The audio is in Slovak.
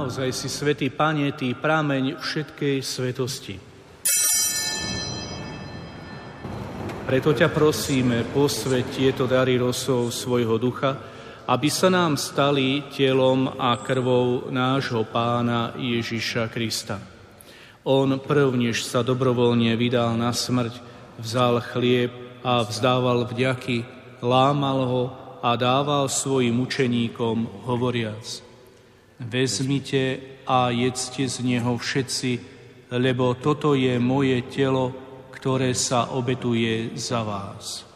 naozaj si, svätý Pane, Ty prameň všetkej svetosti. Preto ťa prosíme, posväť tieto dary rosou svojho ducha, aby sa nám stali telom a krvou nášho Pána Ježiša Krista. On prv, než sa dobrovoľne vydal na smrť, vzal chlieb a vzdával vďaky, lámal ho a dával svojim učeníkom, hovoriac: Vezmite a jedzte z neho všetci, lebo toto je moje telo, ktoré sa obetuje za vás.